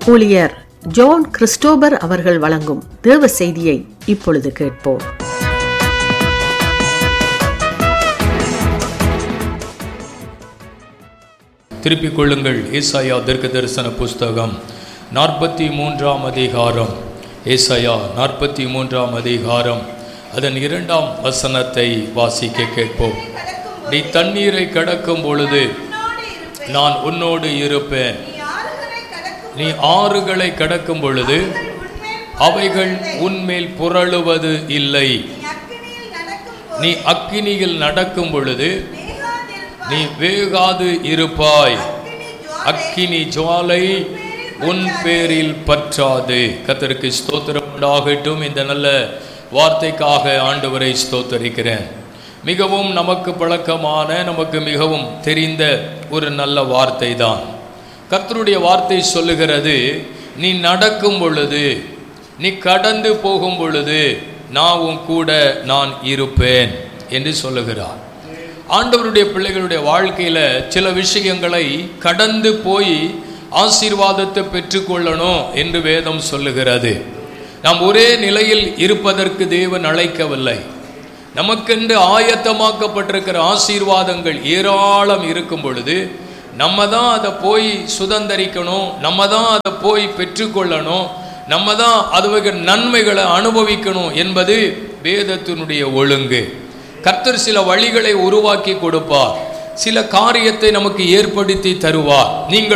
ஊழியர் John Christopher அவர்கள் வழங்கும் தேவ செய்தியை இப்பொழுது கேட்போம். திருப்பிக் கொள்ளுங்கள். ஏசாயா தீர்க்க தரிசன புஸ்தகம் 43ஆம் அதிகாரம். ஏசாயா 43ஆம் அதிகாரம் அதன் 2ஆம் வசனத்தை வாசிக்க கேட்போம். நீ தண்ணீரை கடக்கும் பொழுது நான் உன்னோடு இருப்பேன். நீ ஆறுகளை கடக்கும் பொழுது அவைகள் உன்மேல் புரளுவது இல்லை. நீ அக்கினியில் நடக்கும் பொழுது நீ வேகாது இருப்பாய். அக்கினி ஜுவாலை உன் பேரில் பற்றாது. கர்த்தருக்கு ஸ்தோத்திரம் உண்டாகட்டும். இந்த நல்ல வார்த்தைக்காக ஆண்டவரை ஸ்தோத்தரிக்கிறேன். மிகவும் நமக்கு பழக்கமான, நமக்கு மிகவும் தெரிந்த ஒரு நல்ல வார்த்தை தான். கர்த்தருடைய வார்த்தை சொல்லுகிறது, நீ நடக்கும் பொழுது, நீ கடந்து போகும் பொழுது நான் உன் கூட நான் இருப்பேன் என்று சொல்லுகிறார். ஆண்டவருடைய பிள்ளைகளுடைய வாழ்க்கையில் சில விஷயங்களை கடந்து போய் ஆசீர்வாதத்தை பெற்றுக்கொள்ளணும் என்று வேதம் சொல்லுகிறது. நாம் ஒரே நிலையில் இருப்பதற்கு தேவன் அழைக்கவில்லை. நமக்கென்று ஆயத்தமாக்கப்பட்டிருக்கிற ஆசீர்வாதங்கள் ஏராளம் இருக்கும் பொழுது நம்ம தான் அதை போய் சுதந்தரிக்கணும், நம்ம தான் அதை போய் பெற்றுக்கொள்ளணும், நம்ம தான் அது நன்மைகளை அனுபவிக்கணும் என்பது வேதத்தினுடைய ஒழுங்கு. கர்த்தர் சில வழிகளை உருவாக்கி கொடுப்பார், சில காரியத்தை நமக்கு ஏற்படுத்தி தருவார். நீங்கள்